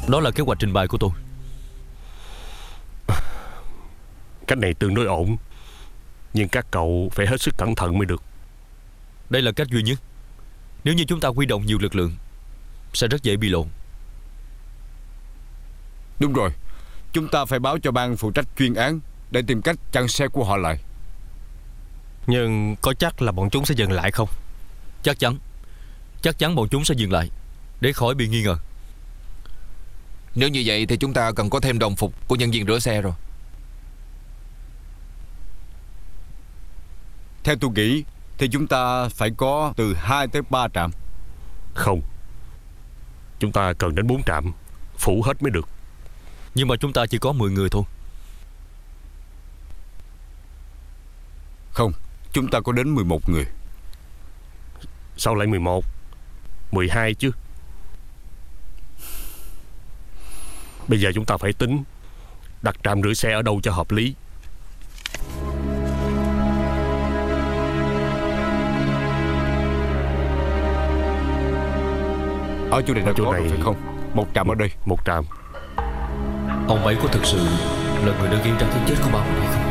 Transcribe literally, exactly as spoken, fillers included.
Đó là kế hoạch trình bày của tôi. Cách này tương đối ổn, nhưng các cậu phải hết sức cẩn thận mới được. Đây là cách duy nhất. Nếu như chúng ta huy động nhiều lực lượng sẽ rất dễ bị lộn. Đúng rồi, chúng ta phải báo cho ban phụ trách chuyên án để tìm cách chặn xe của họ lại. Nhưng có chắc là bọn chúng sẽ dừng lại không? Chắc chắn. Chắc chắn bọn chúng sẽ dừng lại, để khỏi bị nghi ngờ. Nếu như vậy thì chúng ta cần có thêm đồng phục của nhân viên rửa xe rồi. Theo tôi nghĩ thì chúng ta phải có từ hai tới ba trạm. Không, chúng ta cần đến bốn trạm, phủ hết mới được. Nhưng mà chúng ta chỉ có mười người thôi. Không, chúng ta có đến mười một người. Sao lại mười một? mười hai chứ. Bây giờ chúng ta phải tính đặt trạm rửa xe ở đâu cho hợp lý. Ở chỗ này đã chỗ có này... rồi phải không? Một trạm ở đây. Một trạm. Ông ấy có thực sự là người đã gây ra cái chết của ba mình hay không?